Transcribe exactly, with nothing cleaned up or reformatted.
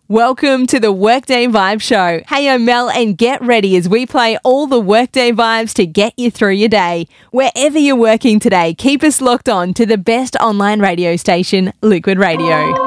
Welcome to the Workday Vibe Show. Hey, I'm Mel, and get ready as we play all the Workday vibes to get you through your day. Wherever you're working today, keep us locked on to the best online radio station, Liquid Radio.